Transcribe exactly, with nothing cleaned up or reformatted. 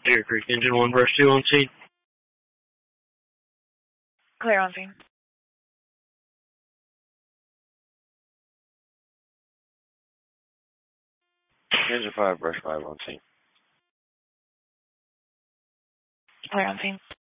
Deer Creek, engine one, brush two on scene. Clear on scene. Engine five, brush five on scene. Clear on scene.